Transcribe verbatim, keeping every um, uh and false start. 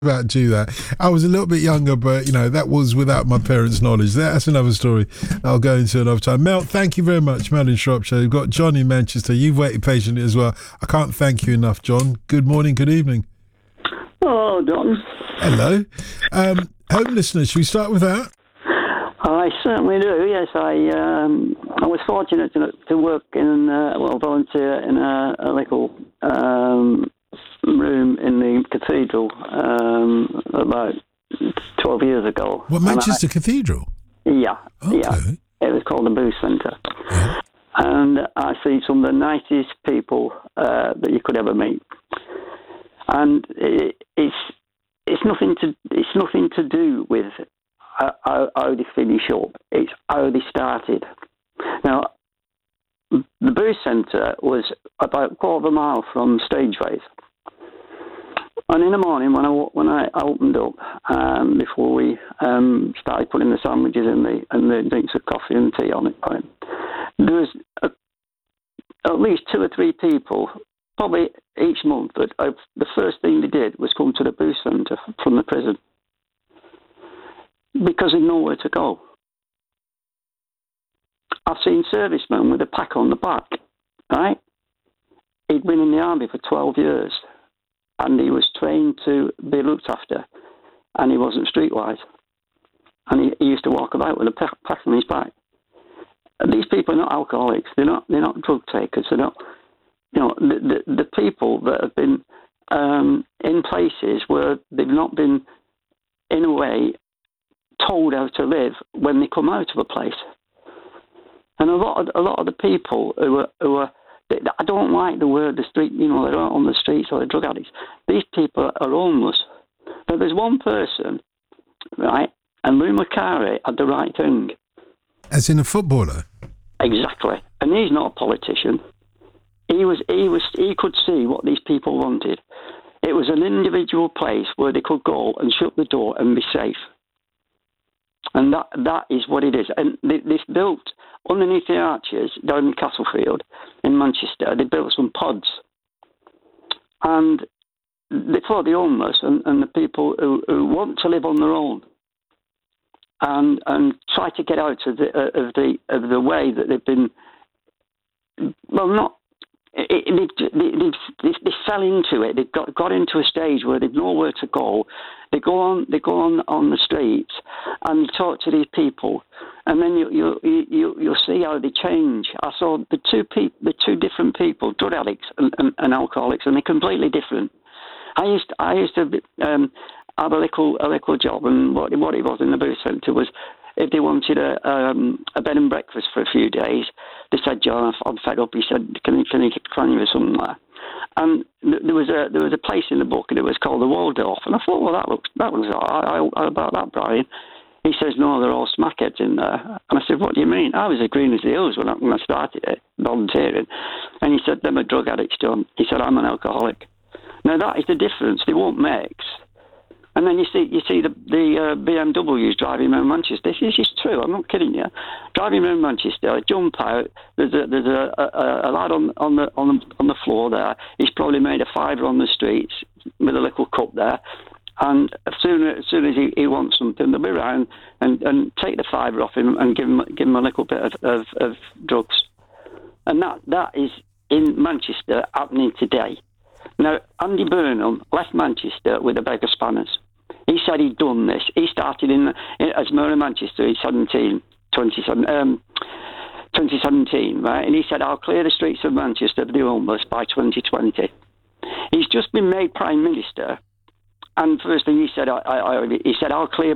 about to do that. I was a little bit younger, but you know that was without my parents' knowledge. That's another story I'll go into another time. Mel, thank you very much. Mel in Shropshire. We've got John in Manchester. You've waited patiently as well. I can't thank you enough, John. Good morning, good evening. Hello, Don. Hello. Um, home listeners, should we start with that? I certainly do. Yes, I um, I was fortunate to, to work in uh, well volunteer in a, a little um, room in the cathedral um, about twelve years ago. What, Manchester I, Cathedral? Yeah, okay. yeah. It was called the Booth Centre, yeah. And I see some of the nicest people uh, that you could ever meet, and it, it's it's nothing to it's nothing to do with How, how they finish up. It's how they started. Now, the Booth Centre was about a quarter of a mile from Stageways. And in the morning, when I when I opened up, um, before we um, started putting the sandwiches and the and the drinks of coffee and tea on it, right, there was a, at least two or three people, probably each month, that uh, the first thing they did was come to the Booth Centre from the prison. Because they've nowhere to go. I've seen servicemen with a pack on the back, right? He'd been in the army for twelve years, and he was trained to be looked after, and he wasn't streetwise. And he, he used to walk about with a pack, pack on his back. And these people are not alcoholics. They're not. They're not drug takers. They're not. You know, the the, the people that have been um, in places where they've not been, in a way, told how to live when they come out of a place. And a lot of a lot of the people who are who are I don't like the word the street, you know, they're out on the streets or they're drug addicts. These people are homeless. But there's one person, right, and Lou Macari had the right thing. As in a footballer? Exactly. And he's not a politician. He was he was he could see what these people wanted. It was an individual place where they could go and shut the door and be safe. And that that is what it is. And they, they've built, underneath the arches down in Castlefield in Manchester, they built some pods. And they for the homeless and, and the people who, who want to live on their own and and try to get out of the of the of the way that they've been, well, not, It, they, they, they, they fell into it. They got got into a stage where they've nowhere to go. They go on. They go on, on the streets and they talk to these people, and then you you you you'll see how they change. I saw the two pe- the two different people, drug addicts and, and, and alcoholics, and they're completely different. I used to, I used to um, have a little a little job, and what what it was in the Booth Centre was, if they wanted a um, a bed and breakfast for a few days, they said, "John, I'm fed up." He said, "Can you can you find me somewhere?" And there was a there was a place in the book, and it was called the Waldorf. And I thought, well, that looks that looks all right. How about that, Brian? He says, "No, they're all smackheads in there." And I said, "What do you mean?" I was as green as the hills when I, when I started it, volunteering. And he said, "Them are drug addicts, John." He said, "I'm an alcoholic." Now that is the difference. They won't mix. And then you see you see the the uh, B M Ws driving around Manchester. This is just true. I'm not kidding you. Driving around Manchester, jump out. There's a there's a, a, a lad on on the on the on the floor there. He's probably made a fiver on the streets with a little cup there. And as soon as, as soon as he, he wants something, they'll be around and, and take the fiver off him and give him give him a little bit of, of, of drugs. And that that is in Manchester happening today. Now, Andy Burnham left Manchester with a bag of spanners. He said he'd done this. He started in, in as Mayor of Manchester in seventeen, twenty, um, twenty seventeen, right? And he said, "I'll clear the streets of Manchester of the homeless by twenty twenty. He's just been made Prime Minister, and first thing he said, I, I, I, he said, "I'll clear